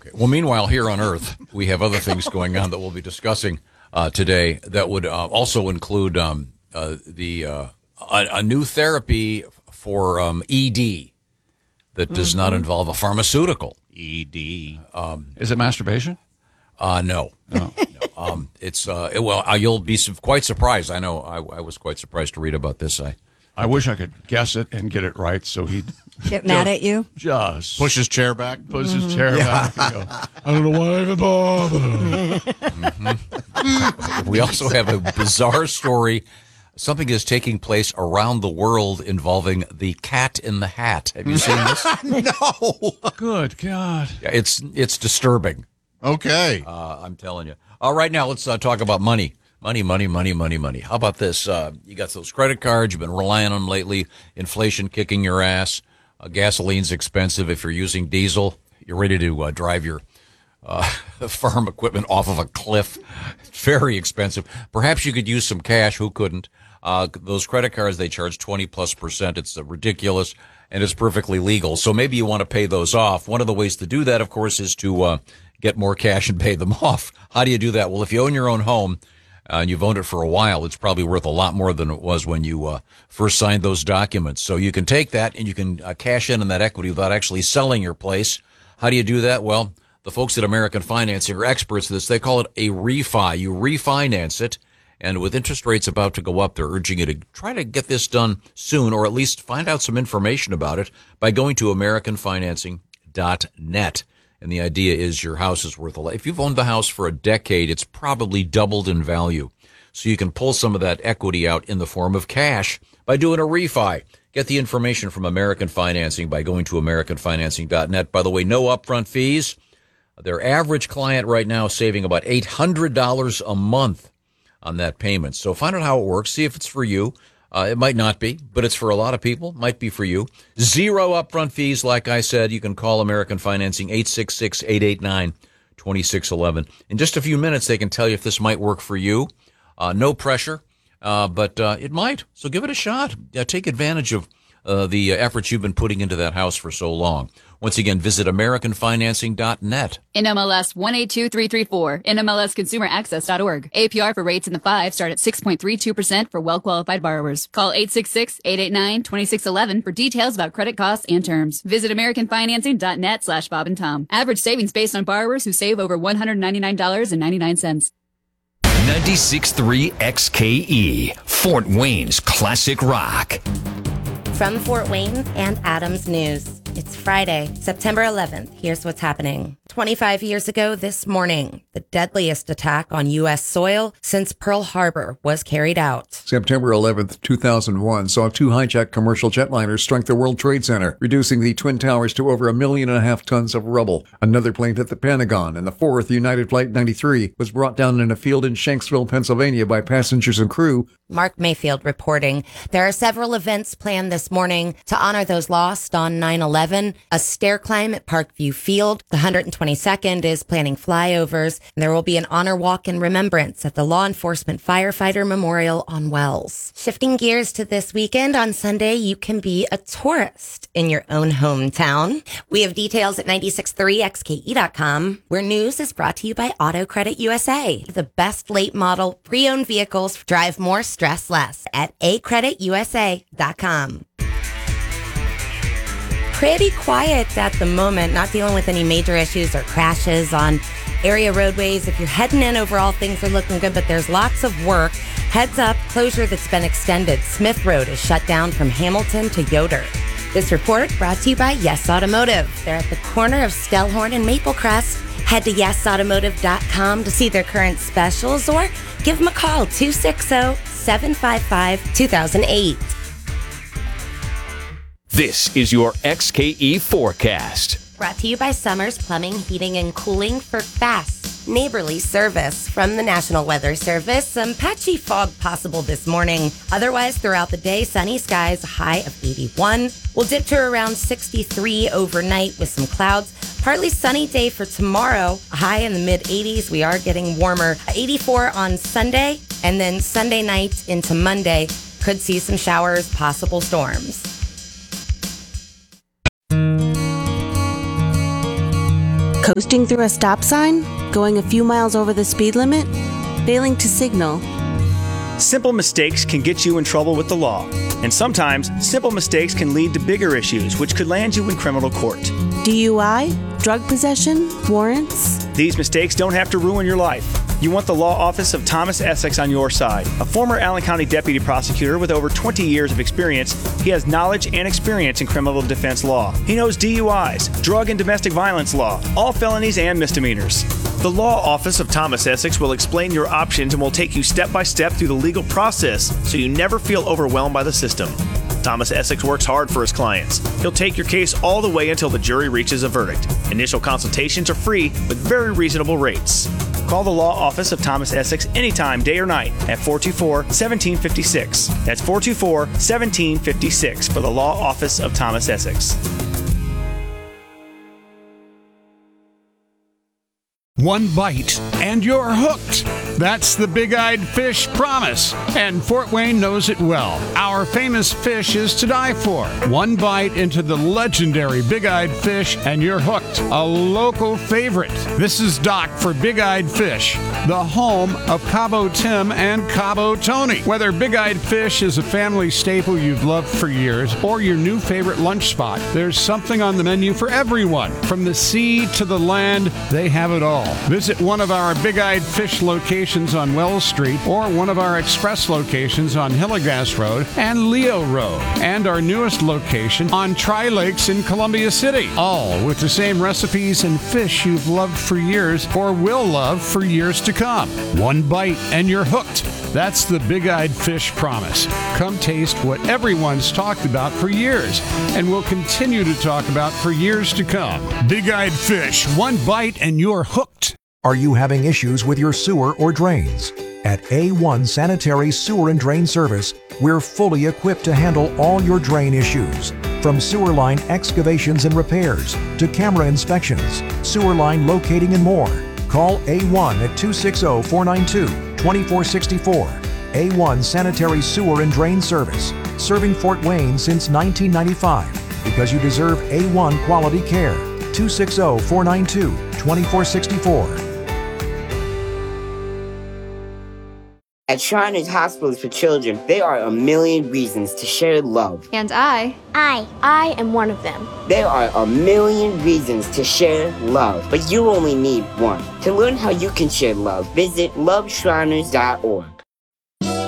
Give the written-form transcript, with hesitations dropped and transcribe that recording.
Okay. Well, meanwhile, here on Earth, we have other things going on that we'll be discussing today that would also include a new therapy for ED that does not involve a pharmaceutical. ED. Is it masturbation? No. It's you'll be quite surprised. I know I was quite surprised to read about this. I wish I could guess it and get it right, so he'd get mad at you. Just push his chair back. Push his chair back. And go, I don't know why I even bother. We also have a bizarre story. Something is taking place around the world involving the Cat in the Hat. Have you seen this? No. Good God. Yeah, it's disturbing. Okay. I'm telling you. All right, now let's talk about money. Money. How about this? You got those credit cards. You've been relying on them lately. Inflation kicking your ass. Gasoline's expensive. If you're using diesel, you're ready to drive your farm equipment off of a cliff. It's very expensive. Perhaps you could use some cash. Who couldn't? Those credit cards, they charge 20+%. It's ridiculous, and it's perfectly legal. So maybe you want to pay those off. One of the ways to do that, of course, is to get more cash and pay them off. How do you do that? Well, if you own your own home, and you've owned it for a while, it's probably worth a lot more than it was when you first signed those documents. So you can take that and you can cash in on that equity without actually selling your place. How do you do that? Well, the folks at American Financing are experts at this. They call it a refi. You refinance it, and with interest rates about to go up, they're urging you to try to get this done soon, or at least find out some information about it by going to AmericanFinancing.net. And the idea is your house is worth a lot. If you've owned the house for a decade, it's probably doubled in value. So you can pull some of that equity out in the form of cash by doing a refi. Get the information from American Financing by going to AmericanFinancing.net. By the way, no upfront fees. Their average client right now is saving about $800 a month on that payment. So find out how it works. See if it's for you. It might not be, but it's for a lot of people. Might be for you. Zero upfront fees. Like I said, you can call American Financing 866-889-2611. In just a few minutes, they can tell you if this might work for you. No pressure, but it might. So give it a shot. Take advantage of the efforts you've been putting into that house for so long. Once again, visit AmericanFinancing.net. NMLS 182334, NMLSConsumerAccess.org. APR for rates in the 5 start at 6.32% for well-qualified borrowers. Call 866-889-2611 for details about credit costs and terms. Visit AmericanFinancing.net/Bob and Tom. Average savings based on borrowers who save over $199.99. 96.3 XKE, Fort Wayne's classic rock. From Fort Wayne and Adams News. It's Friday, September 11th. Here's what's happening. 25 years ago this morning, the deadliest attack on U.S. soil since Pearl Harbor was carried out. September 11th, 2001 saw 2 hijacked commercial jetliners strike the World Trade Center, reducing the Twin Towers to over 1.5 million tons of rubble. Another plane hit the Pentagon, and the 4th, United Flight 93, was brought down in a field in Shanksville, Pennsylvania by passengers and crew. Mark Mayfield reporting. There are several events planned this morning to honor those lost on 9/11. A stair climb at Parkview Field. The 122nd is planning flyovers. And there will be an honor walk in remembrance at the Law Enforcement Firefighter Memorial on Wells. Shifting gears to this weekend, on Sunday, you can be a tourist in your own hometown. We have details at 963xke.com, where news is brought to you by Auto Credit USA. The best late model pre-owned vehicles drive more, stress less at acreditusa.com. Pretty quiet at the moment, not dealing with any major issues or crashes on area roadways. If you're heading in, overall things are looking good, but there's lots of work. Heads up, closure that's been extended. Smith Road is shut down from Hamilton to Yoder. This report brought to you by Yes Automotive. They're at the corner of Stellhorn and Maplecrest. Head to yesautomotive.com to see their current specials or give them a call, 260-755-2008. This is your XKE forecast. Brought to you by Summers Plumbing, Heating, and Cooling for fast, neighborly service. From the National Weather Service, some patchy fog possible this morning. Otherwise, throughout the day, sunny skies, a high of 81. We'll dip to around 63 overnight with some clouds. Partly sunny day for tomorrow, a high in the mid-80s. We are getting warmer. 84 on Sunday, and then Sunday night into Monday, could see some showers, possible storms. Coasting through a stop sign? Going a few miles over the speed limit? Failing to signal? Simple mistakes can get you in trouble with the law. And sometimes, simple mistakes can lead to bigger issues, which could land you in criminal court. DUI? Drug possession? Warrants? These mistakes don't have to ruin your life. You want the law office of Thomas Essex on your side. A former Allen County deputy prosecutor with over 20 years of experience, he has knowledge and experience in criminal defense law. He knows DUIs, drug and domestic violence law, all felonies and misdemeanors. The law office of Thomas Essex will explain your options and will take you step by step through the legal process so you never feel overwhelmed by the system. Thomas Essex works hard for his clients. He'll take your case all the way until the jury reaches a verdict. Initial consultations are free with very reasonable rates. Call the law office of Thomas Essex anytime, day or night, at 424-1756. That's 424-1756 for the law office of Thomas Essex. One bite and you're hooked. That's the Big-Eyed Fish promise, and Fort Wayne knows it well. Our famous fish is to die for. One bite into the legendary Big-Eyed Fish and you're hooked. A local favorite. This is Doc for Big-Eyed Fish, the home of Cabo Tim and Cabo Tony. Whether Big-Eyed Fish is a family staple you've loved for years or your new favorite lunch spot, there's something on the menu for everyone. From the sea to the land, they have it all. Visit one of our Big-Eyed Fish locations on Wells Street or one of our express locations on Hillegas Road and Leo Road, and our newest location on Tri-Lakes in Columbia City, all with the same recipes and fish you've loved for years or will love for years to come. One bite and you're hooked. That's the Big-Eyed Fish promise. Come taste what everyone's talked about for years and will continue to talk about for years to come. Big-Eyed Fish, one bite and you're hooked. Are you having issues with your sewer or drains? At A1 Sanitary Sewer and Drain Service, we're fully equipped to handle all your drain issues. From sewer line excavations and repairs to camera inspections, sewer line locating and more. Call A1 at 260-492-2464. A1 Sanitary Sewer and Drain Service, serving Fort Wayne since 1995 because you deserve A1 quality care. 260-492-2464. At Shriners Hospitals for Children, there are a million reasons to share love. And I am one of them. There are a million reasons to share love, but you only need one. To learn how you can share love, visit loveshriners.org.